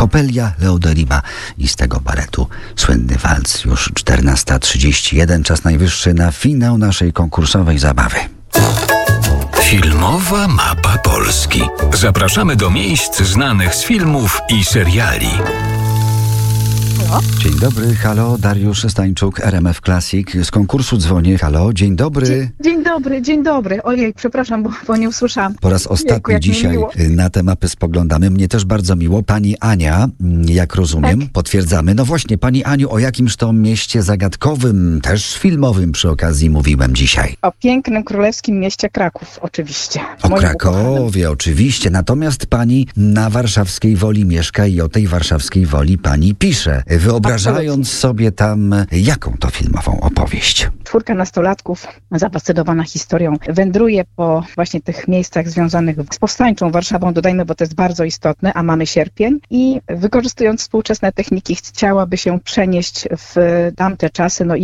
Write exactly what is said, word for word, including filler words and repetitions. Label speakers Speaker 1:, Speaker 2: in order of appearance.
Speaker 1: Coppelia Leoderima i z tego baretu słynny walc. Już czternasta trzydzieści jeden, czas najwyższy na finał naszej konkursowej zabawy.
Speaker 2: Filmowa mapa Polski. Zapraszamy do miejsc znanych z filmów i seriali.
Speaker 1: Dzień dobry, halo, Dariusz Stańczuk, R M F Classic. Z konkursu dzwonię. Halo, dzień dobry.
Speaker 3: Dzień, dzień dobry, dzień dobry. Ojej, przepraszam, bo, bo nie usłyszałam.
Speaker 1: Po raz ostatni
Speaker 3: Jejku,
Speaker 1: dzisiaj na te mapy spoglądamy. Mnie też bardzo miło. Pani Ania, jak rozumiem,
Speaker 3: Tak.
Speaker 1: potwierdzamy. No właśnie, pani Aniu, o jakimś to mieście zagadkowym, też filmowym przy okazji mówiłem dzisiaj.
Speaker 3: O pięknym królewskim mieście Kraków, oczywiście.
Speaker 1: O
Speaker 3: Moim
Speaker 1: Krakowie,
Speaker 3: ukochanym.
Speaker 1: oczywiście. Natomiast pani na warszawskiej Woli mieszka i o tej warszawskiej Woli pani pisze, wyobrażając
Speaker 3: Absolutnie.
Speaker 1: sobie tam jaką to filmową opowieść.
Speaker 3: Czwórka nastolatków, zafascynowana historią, wędruje po właśnie tych miejscach związanych z powstańczą Warszawą, dodajmy, bo to jest bardzo istotne, a mamy sierpień i wykorzystując współczesne techniki chciałaby się przenieść w tamte czasy, no i